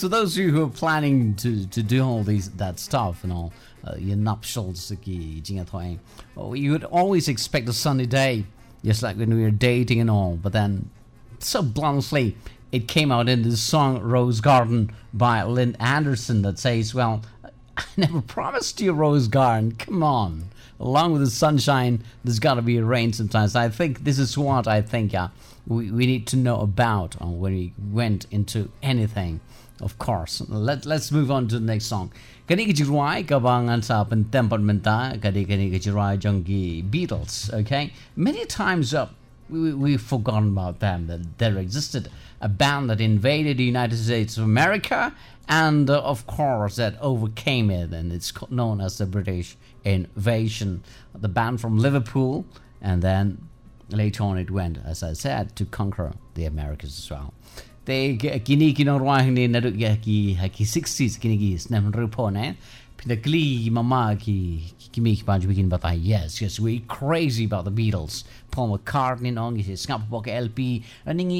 So those of you who are planning to do all that stuff and all, your nuptials, you would always expect a sunny day, just like when we were dating and all. But then, so bluntly, it came out in the song Rose Garden by Lynn Anderson that says, well, I never promised you a rose garden. Come on. Along with the sunshine, there's got to be rain sometimes. I think this is what I think we need to know about when we went into anything. Of course. Let's move on to the next song. Kani kajiruai kabangan sa pentempat menta kani kajiruai jonggi Beatles. Okay, many times we've forgotten about them, that there existed a band that invaded the United States of America and of course that overcame it, and it's known as the British invasion. The band from Liverpool, and then later on it went, as I said, to conquer the Americas as well. They kini kinorwang ni naruk ki 60s kini ki snam rupone pinakli mama ki kimi banj begin batai. Yes, we crazy about the Beatles. Paul McCartney nong is snap book LP running